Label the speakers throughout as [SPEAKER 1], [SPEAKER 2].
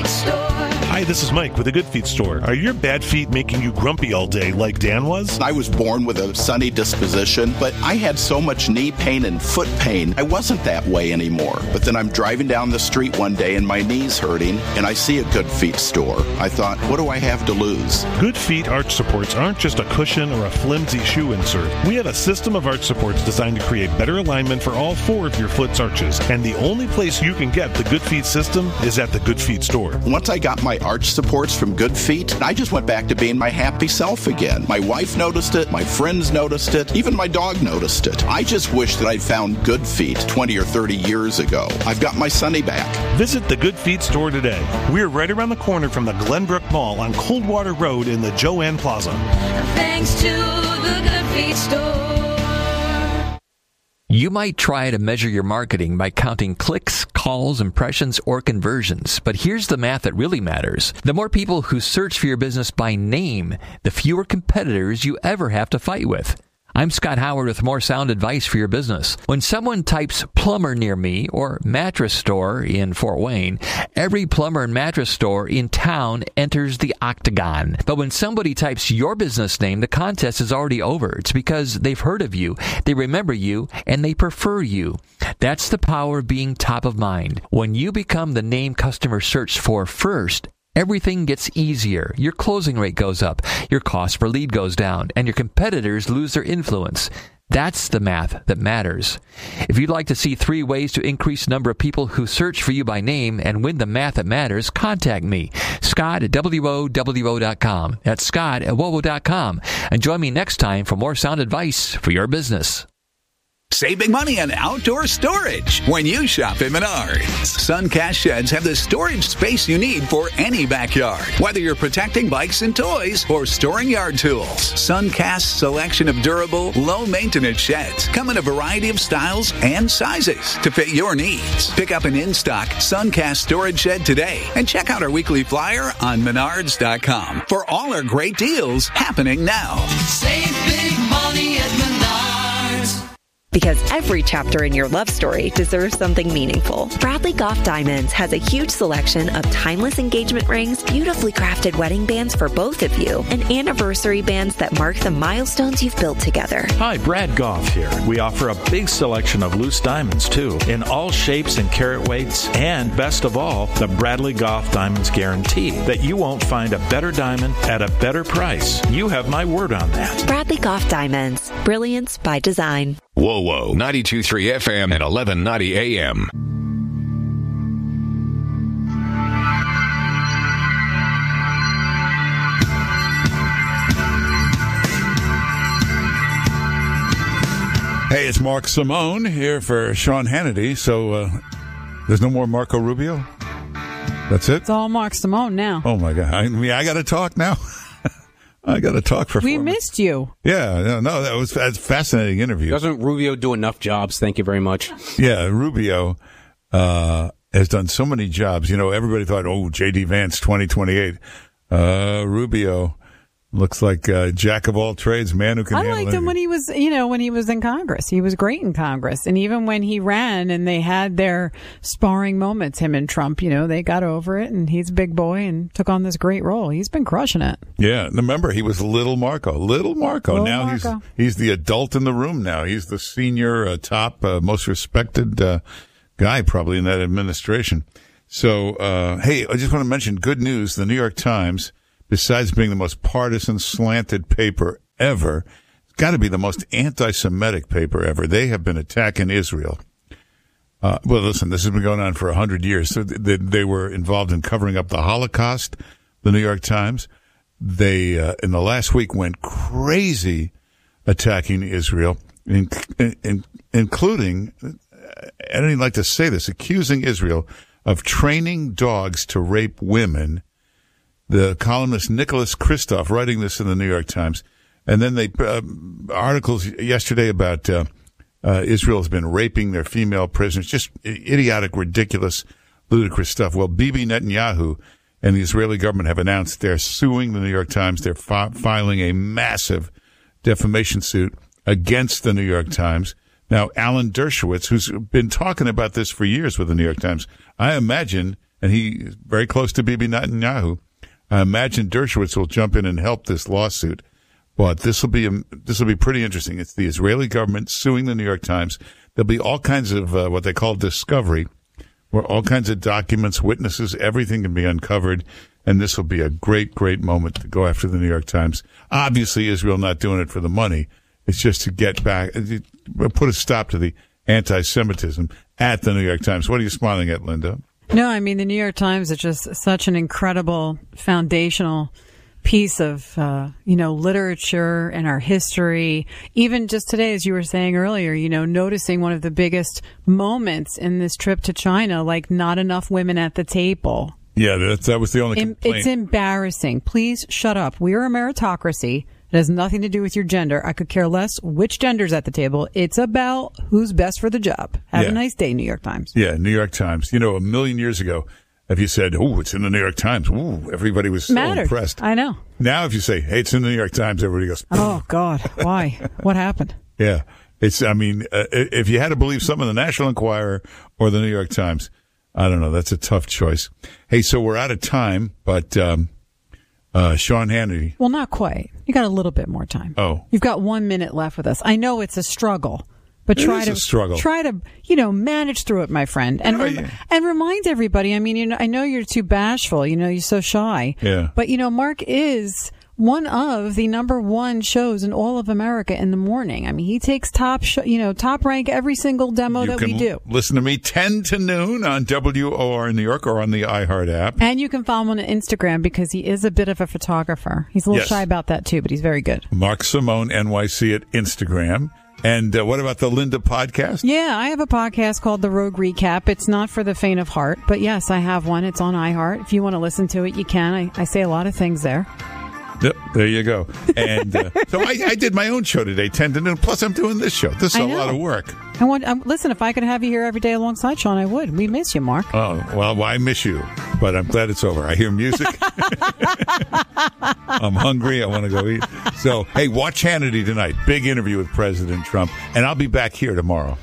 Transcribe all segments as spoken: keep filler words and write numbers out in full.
[SPEAKER 1] Feet Store.
[SPEAKER 2] Hi, this is Mike with the Good Feet Store. Are your bad feet making you grumpy all day like Dan was?
[SPEAKER 3] I was born with a sunny disposition, but I had so much knee pain and foot pain, I wasn't that way anymore. But then I'm driving down the street one day and my knee's hurting, and I see a Good Feet Store. I thought, what do I have to lose?
[SPEAKER 2] Good Feet arch supports aren't just a cushion or a flimsy shoe insert. We have a system of arch supports designed to create better alignment for all four of your foot's arches. And the only place you can get the Good Feet system is at the Good Feet Store.
[SPEAKER 3] Once I got my arch supports from Good Feet, I just went back to being my happy self again. My wife noticed it, my friends noticed it, even my dog noticed it. I just wish that I'd found Good Feet twenty or thirty years ago. I've got my Sunny back.
[SPEAKER 2] Visit the Good Feet Store today. We're right around the corner from the Glenbrook Mall on Coldwater Road in the Joanne Plaza.
[SPEAKER 1] Thanks to the Good Feet Store.
[SPEAKER 4] You might try to measure your marketing by counting clicks, calls, impressions, or conversions. But here's the math that really matters. The more people who search for your business by name, the fewer competitors you ever have to fight with. I'm Scott Howard with more sound advice for your business. When someone types plumber near me or mattress store in Fort Wayne, every plumber and mattress store in town enters the octagon. But when somebody types your business name, the contest is already over. It's because they've heard of you, they remember you, and they prefer you. That's the power of being top of mind. When you become the name customers search for first, everything gets easier. Your closing rate goes up, your cost per lead goes down, and your competitors lose their influence. That's the math that matters. If you'd like to see three ways to increase the number of people who search for you by name and win the math that matters, contact me, Scott at W O W O dot com. That's Scott at W O W O dot com. And join me next time for more sound advice for your business.
[SPEAKER 5] Save big money on outdoor storage when you shop at Menards. Suncast sheds have the storage space you need for any backyard. Whether you're protecting bikes and toys or storing yard tools, Suncast's selection of durable, low-maintenance sheds come in a variety of styles and sizes to fit your needs. Pick up an in-stock Suncast storage shed today and check out our weekly flyer on Menards dot com for all our great deals happening now.
[SPEAKER 1] Save big money at Menards.
[SPEAKER 6] Because every chapter in your love story deserves something meaningful. Bradley Goff Diamonds has a huge selection of timeless engagement rings, beautifully crafted wedding bands for both of you, and anniversary bands that mark the milestones you've built together.
[SPEAKER 7] Hi, Brad Goff here. We offer a big selection of loose diamonds, too, in all shapes and carat weights, and best of all, the Bradley Goff Diamonds guarantee that you won't find a better diamond at a better price. You have my word on that.
[SPEAKER 6] Bradley Goff Diamonds. Brilliance by design.
[SPEAKER 8] Whoa, whoa, ninety-two point three F M and eleven ninety A M.
[SPEAKER 9] Hey, it's Mark Simone here for Sean Hannity. So uh, there's no more Marco Rubio? That's it?
[SPEAKER 10] It's all Mark Simone now.
[SPEAKER 9] Oh, my God. I mean, I got to talk now? I got to talk for
[SPEAKER 10] We
[SPEAKER 9] four
[SPEAKER 10] missed you.
[SPEAKER 9] Yeah, no, no, that was a fascinating interview.
[SPEAKER 11] Doesn't Rubio do enough jobs? Thank you very much.
[SPEAKER 9] Yeah, Rubio uh, has done so many jobs. You know, everybody thought, oh, J D. Vance, twenty twenty-eight. Uh, Rubio looks like a jack of all trades, man who can
[SPEAKER 10] I
[SPEAKER 9] handle
[SPEAKER 10] liked
[SPEAKER 9] anything.
[SPEAKER 10] him when he was, you know, when he was in Congress. He was great in Congress. And even when he ran and they had their sparring moments, him and Trump, you know, they got over it, and he's a big boy and took on this great role. He's been crushing it.
[SPEAKER 9] Yeah, remember, he was Little Marco. Little Marco.
[SPEAKER 10] Little
[SPEAKER 9] now
[SPEAKER 10] Marco.
[SPEAKER 9] he's he's the adult in the room now. He's the senior, uh, top, uh, most respected uh, guy probably in that administration. So, uh, hey, I just want to mention good news. The New York Times, besides being the most partisan slanted paper ever, it's got to be the most anti-Semitic paper ever. They have been attacking Israel. Uh, well, listen, this has been going on for a hundred years. So they, they were involved in covering up the Holocaust, the New York Times. They, uh, in the last week, went crazy attacking Israel, in, in, including, I don't even like to say this, accusing Israel of training dogs to rape women. The columnist Nicholas Kristof writing this in the New York Times. And then they, uh, articles yesterday about, uh, uh, Israel has been raping their female prisoners. Just idiotic, ridiculous, ludicrous stuff. Well, Bibi Netanyahu and the Israeli government have announced they're suing the New York Times. They're fi- filing a massive defamation suit against the New York Times. Now, Alan Dershowitz, who's been talking about this for years with the New York Times, I imagine and he's very close to Bibi Netanyahu. I imagine Dershowitz will jump in and help this lawsuit. But this will be this will be pretty interesting. It's the Israeli government suing the New York Times. There'll be all kinds of uh, what they call discovery, where all kinds of documents, witnesses, everything can be uncovered. And this will be a great, great moment to go after the New York Times. Obviously, Israel not doing it for the money. It's just to get back, put a stop to the anti-Semitism at the New York Times. What are you smiling at, Linda?
[SPEAKER 10] No, I mean, the New York Times is just such an incredible foundational piece of, uh, you know, literature and our history. Even just today, as you were saying earlier, you know, noticing one of the biggest moments in this trip to China, like not enough women at the table.
[SPEAKER 9] Yeah, that, that was the only complaint.
[SPEAKER 10] It's embarrassing. Please shut up. We are a meritocracy. It has nothing to do with your gender. I could care less which gender's at the table. It's about who's best for the job. Have
[SPEAKER 9] Yeah.
[SPEAKER 10] a nice day, New York Times.
[SPEAKER 9] Yeah, New York Times. You know, a million years ago, if you said, oh, it's in the New York Times, ooh, everybody was so
[SPEAKER 10] Mattered.
[SPEAKER 9] impressed.
[SPEAKER 10] I know.
[SPEAKER 9] Now, if you say, hey, it's in the New York Times, everybody goes,
[SPEAKER 10] Oh, God. Why? What happened?
[SPEAKER 9] yeah. It's, I mean, uh, if you had to believe something in the National Enquirer or the New York Times, I don't know. That's a tough choice. Hey, so we're out of time, but um, uh, Sean Hannity.
[SPEAKER 10] Well, not quite. You got a little bit more time.
[SPEAKER 9] Oh.
[SPEAKER 10] You've got one minute left with us. I know it's a struggle, but
[SPEAKER 9] It
[SPEAKER 10] try
[SPEAKER 9] is
[SPEAKER 10] to
[SPEAKER 9] a struggle.
[SPEAKER 10] try to, you know, manage through it, my friend. And
[SPEAKER 9] Oh,
[SPEAKER 10] rem-
[SPEAKER 9] yeah.
[SPEAKER 10] and remind everybody, I mean, you know, I know you're too bashful, you know, you're so shy.
[SPEAKER 9] Yeah.
[SPEAKER 10] But you know, Mark is one of the number one shows in all of America in the morning. I mean, he takes top, sh- you know, top rank every single demo
[SPEAKER 9] You
[SPEAKER 10] that
[SPEAKER 9] can
[SPEAKER 10] we do.
[SPEAKER 9] listen to me ten to noon on W O R in New York or on the iHeart app.
[SPEAKER 10] And you can follow him on Instagram because he is a bit of a photographer. He's a little
[SPEAKER 9] Yes.
[SPEAKER 10] shy about that too, but he's very good.
[SPEAKER 9] Mark Simone, N Y C at Instagram. And uh, what about the Linda podcast?
[SPEAKER 10] Yeah, I have a podcast called The Rogue Recap. It's not for the faint of heart, but yes, I have one. It's on iHeart. If you want to listen to it, you can. I, I say a lot of things there.
[SPEAKER 9] Yep, there you go. And uh, so I, I did my own show today, ten to noon. Plus, I'm doing this show. This is
[SPEAKER 10] I
[SPEAKER 9] a
[SPEAKER 10] know.
[SPEAKER 9] lot of work.
[SPEAKER 10] I want. Um, listen, if I could have you here every day alongside Sean, I would. We miss you, Mark.
[SPEAKER 9] Oh, well, well, I miss you, but I'm glad it's over. I hear music. I'm hungry. I want to go eat. So, hey, watch Hannity tonight. Big interview with President Trump. And I'll be back here tomorrow.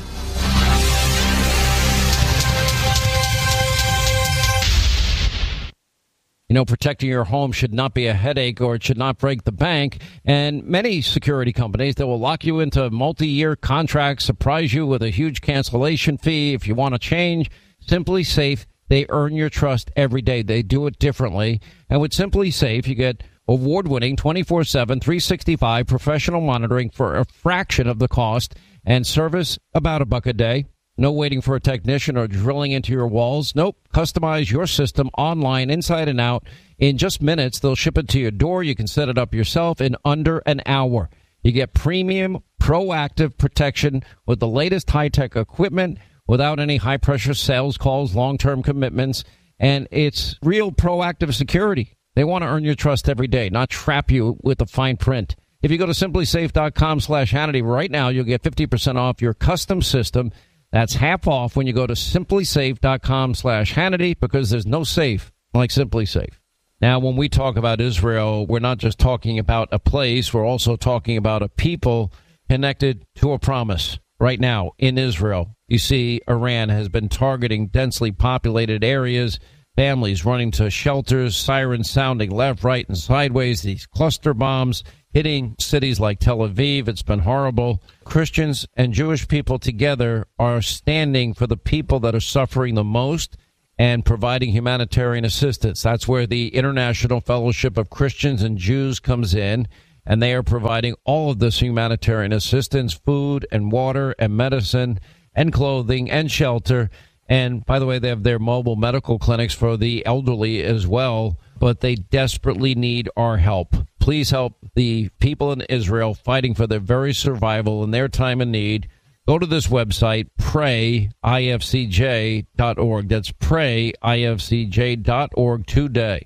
[SPEAKER 12] You know, protecting your home should not be a headache or it should not break the bank. And many security companies, they will lock you into multi-year contracts, surprise you with a huge cancellation fee. If you want to change, Simply Safe, they earn your trust every day. They do it differently. And with Simply Safe, you get award-winning twenty-four seven, three sixty-five professional monitoring for a fraction of the cost and service about a buck a day. No waiting for a technician or drilling into your walls. Nope. Customize your system online, inside and out. In just minutes, they'll ship it to your door. You can set it up yourself in under an hour. You get premium, proactive protection with the latest high-tech equipment without any high-pressure sales calls, long-term commitments, and it's real proactive security. They want to earn your trust every day, not trap you with the fine print. If you go to simplysafe.com slash Hannity right now, you'll get fifty percent off your custom system. That's half off when you go to simplysafe.com slash Hannity because there's no safe like Simply Safe. Now, when we talk about Israel, we're not just talking about a place. We're also talking about a people connected to a promise. Right now in Israel, you see Iran has been targeting densely populated areas, families running to shelters, sirens sounding left, right, and sideways, these cluster bombs hitting cities like Tel Aviv. It's been horrible. Christians and Jewish people together are standing for the people that are suffering the most and providing humanitarian assistance. That's where the International Fellowship of Christians and Jews comes in, and they are providing all of this humanitarian assistance, food and water and medicine and clothing and shelter. And by the way, they have their mobile medical clinics for the elderly as well, but they desperately need our help. Please help the people in Israel fighting for their very survival in their time of need. Go to this website, pray I F C J dot org. That's pray I F C J dot org today.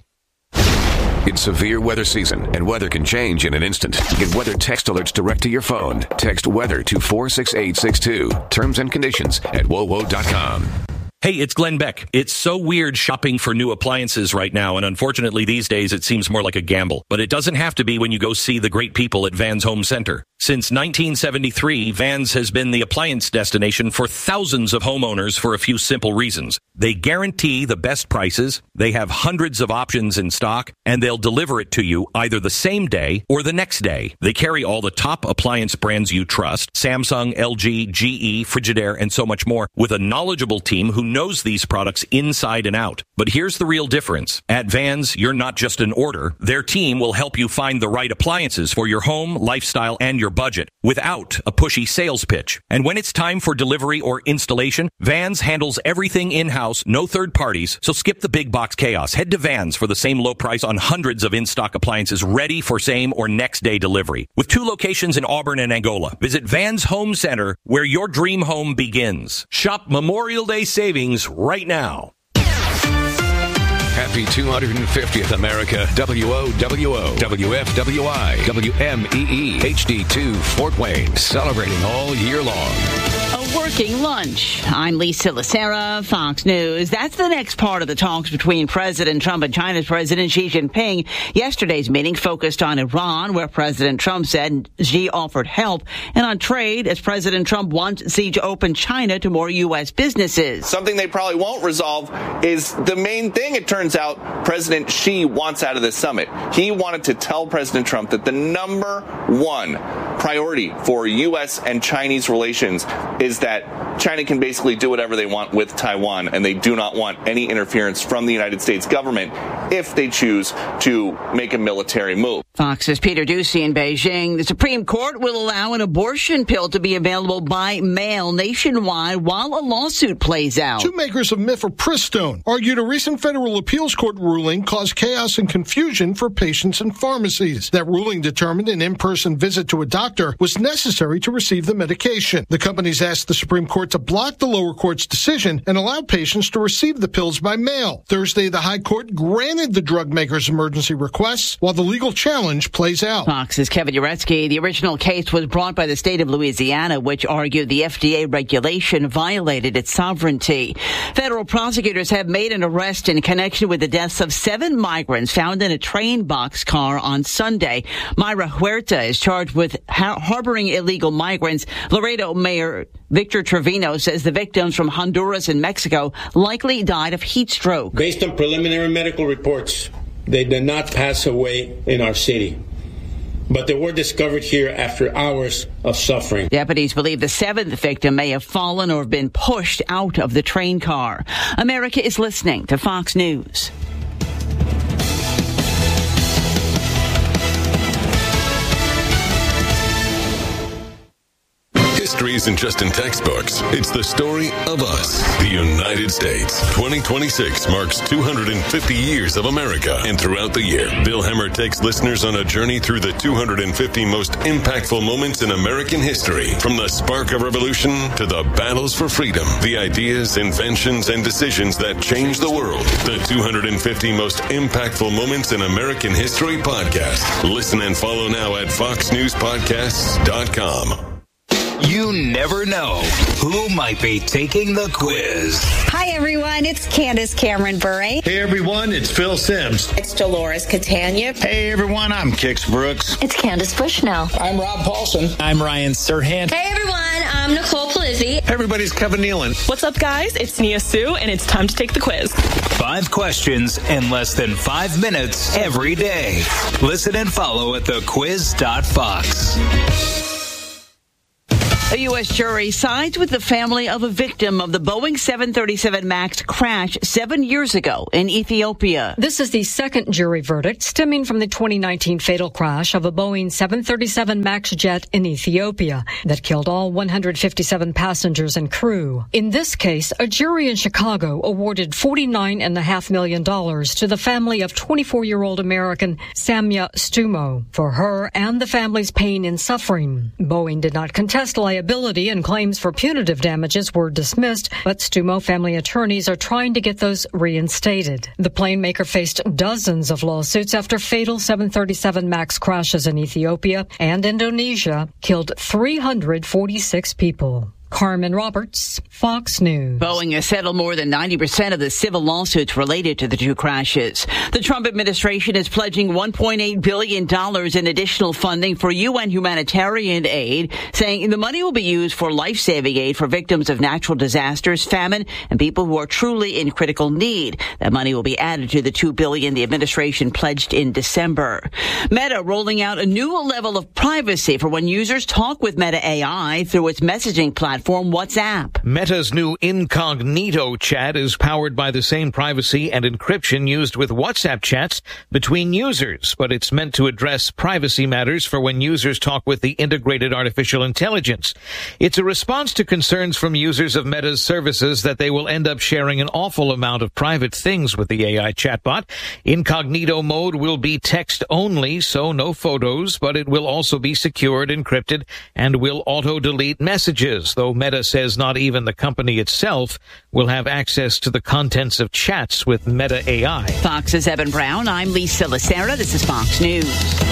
[SPEAKER 8] It's severe weather season, and weather can change in an instant. Get weather text alerts direct to your phone. Text weather to four six eight six two. Terms and conditions at W O W O dot com.
[SPEAKER 13] Hey, it's Glenn Beck. It's so weird shopping for new appliances right now, and unfortunately these days it seems more like a gamble. But it doesn't have to be when you go see the great people at Vans Home Center. Since nineteen seventy-three, Vans has been the appliance destination for thousands of homeowners for a few simple reasons. They guarantee the best prices, they have hundreds of options in stock, and they'll deliver it to you either the same day or the next day. They carry all the top appliance brands you trust, Samsung, L G, G E, Frigidaire, and so much more, with a knowledgeable team who knows these products inside and out. But here's the real difference. At Vans, you're not just an order. Their team will help you find the right appliances for your home, lifestyle, and your budget without a pushy sales pitch. And when it's time for delivery or installation, Vans handles everything in-house, no third parties, so skip the big box chaos. Head to Vans for the same low price on hundreds of in-stock appliances ready for same or next day delivery. With two locations in Auburn and Angola, visit Vans Home Center, where your dream home begins. Shop Memorial Day savings right now.
[SPEAKER 8] Happy two hundred fiftieth America. W O W O, W F W I, W M E E, H D two Fort Wayne, celebrating all year long.
[SPEAKER 14] A working lunch. I'm Lisa Lacera, Fox News. That's the next part of the talks between President Trump and China's President Xi Jinping. Yesterday's meeting focused on Iran, where President Trump said Xi offered help, and on trade, as President Trump wants Xi to open China to more U S businesses.
[SPEAKER 15] Something they probably won't resolve is the main thing, it turns out, President Xi wants out of this summit. He wanted to tell President Trump that the number one priority for U S and Chinese relations is that China can basically do whatever they want with Taiwan, and they do not want any interference from the United States government if they choose to make a military move.
[SPEAKER 14] Fox's Peter Doocy in Beijing. The Supreme Court will allow an abortion pill to be available by mail nationwide while a lawsuit plays out.
[SPEAKER 16] Two makers of mifepristone argued a recent federal appeals court ruling caused chaos and confusion for patients and pharmacies. That ruling determined an in-person visit to a doctor was necessary to receive the medication. The companies asked the Supreme Court to block the lower court's decision and allow patients to receive the pills by mail. Thursday, the High Court granted the drug makers' emergency requests while the legal challenge plays out.
[SPEAKER 14] Fox's Kevin Uretsky. The original case was brought by the state of Louisiana, which argued the F D A regulation violated its sovereignty. Federal prosecutors have made an arrest in connection with the deaths of seven migrants found in a train boxcar on Sunday. Mayra Huerta is charged with har- harboring illegal migrants. Laredo Mayor Victor Trevino says the victims from Honduras and Mexico likely died of heat stroke.
[SPEAKER 17] Based on preliminary medical reports, they did not pass away in our city, but they were discovered here after hours of suffering.
[SPEAKER 14] Deputies believe the seventh victim may have fallen or been pushed out of the train car. America is listening to Fox News.
[SPEAKER 18] History isn't just in textbooks. It's the story of us, the United States. twenty twenty-six marks two hundred fifty years of America. And throughout the year, Bill Hemmer takes listeners on a journey through the two hundred fifty most impactful moments in American history. From the spark of revolution to the battles for freedom, the ideas, inventions, and decisions that changed the world. The two hundred fifty most impactful moments in American history podcast. Listen and follow now at fox news podcasts dot com.
[SPEAKER 19] You never know who might be taking the quiz.
[SPEAKER 20] Hi, everyone. It's Candace Cameron Bure.
[SPEAKER 21] Hey, everyone. It's Phil Sims.
[SPEAKER 20] It's Dolores Catania.
[SPEAKER 21] Hey, everyone. I'm Kix Brooks.
[SPEAKER 20] It's Candace Bushnell.
[SPEAKER 21] I'm Rob Paulson.
[SPEAKER 22] I'm Ryan Serhant.
[SPEAKER 23] Hey, everyone. I'm Nicole Polizzi.
[SPEAKER 21] Hey, everybody. It's Kevin Nealon.
[SPEAKER 24] What's up, guys? It's Nia Sue, and it's time to take the quiz.
[SPEAKER 19] Five questions in less than five minutes every day. Listen and follow at the quiz dot fox.
[SPEAKER 14] A U S jury sides with the family of a victim of the Boeing seven thirty-seven MAX crash seven years ago in Ethiopia.
[SPEAKER 25] This is the second jury verdict stemming from the twenty nineteen fatal crash of a Boeing seven thirty-seven MAX jet in Ethiopia that killed all one hundred fifty-seven passengers and crew. In this case, a jury in Chicago awarded forty-nine point five million dollars to the family of twenty-four-year-old American Samya Stumo for her and the family's pain and suffering. Boeing did not contest liability and claims for punitive damages were dismissed, but Stumo family attorneys are trying to get those reinstated. The plane maker faced dozens of lawsuits after fatal seven thirty-seven MAX crashes in Ethiopia and Indonesia killed three hundred forty-six people. Carmen Roberts, Fox News.
[SPEAKER 14] Boeing has settled more than ninety percent of the civil lawsuits related to the two crashes. The Trump administration is pledging one point eight billion dollars in additional funding for U N humanitarian aid, saying the money will be used for life-saving aid for victims of natural disasters, famine, and people who are truly in critical need. That money will be added to the two billion dollars the administration pledged in December. Meta rolling out a new level of privacy for when users talk with Meta A I through its messaging platform WhatsApp.
[SPEAKER 2] Meta's new incognito chat is powered by the same privacy and encryption used with WhatsApp chats between users, but it's meant to address privacy matters for when users talk with the integrated artificial intelligence. It's a response to concerns from users of Meta's services that they will end up sharing an awful amount of private things with the A I chatbot. Incognito mode will be text only, so no photos, but it will also be secured, encrypted, and will auto-delete messages, though Meta says not even the company itself will have access to the contents of chats with Meta A I.
[SPEAKER 14] Fox's Evan Brown. I'm Lisa Lacera. This is Fox News.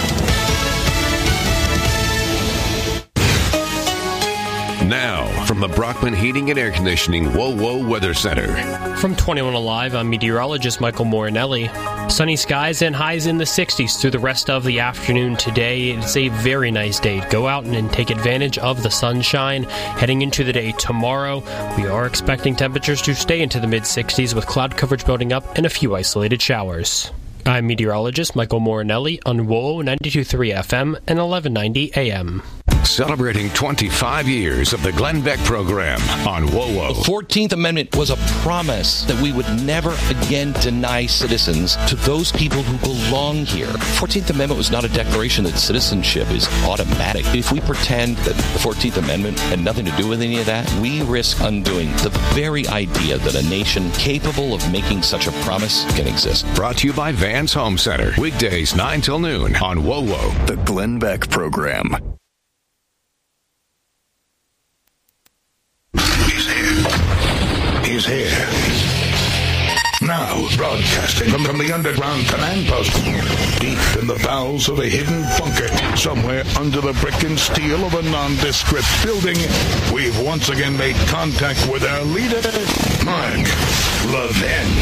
[SPEAKER 8] Now, from the Brockman Heating and Air Conditioning Whoa Whoa Weather Center.
[SPEAKER 3] From twenty-one Alive, I'm meteorologist Michael Morinelli. Sunny skies and highs in the sixties through the rest of the afternoon today. It's a very nice day. Go out and take advantage of the sunshine. Heading into the day tomorrow, we are expecting temperatures to stay into the mid-sixties with cloud coverage building up and a few isolated showers. I'm meteorologist Michael Morinelli on W O ninety-two point three F M and eleven ninety A M.
[SPEAKER 8] Celebrating twenty-five years of the Glenn Beck program on W O W.
[SPEAKER 4] The fourteenth Amendment was a promise that we would never again deny citizens to those people who belong here. The fourteenth Amendment was not a declaration that citizenship is automatic. If we pretend that the fourteenth Amendment had nothing to do with any of that, we risk undoing the very idea that a nation capable of making such a promise can exist.
[SPEAKER 8] Brought to you by Vans Home Center. Weekdays nine till noon on W O W.
[SPEAKER 18] The Glenn Beck program.
[SPEAKER 5] He's here. Now, broadcasting from, from the underground command post, deep in the bowels of a hidden bunker, somewhere under the brick and steel of a nondescript building, we've once again made contact with our leader, Mark Levin.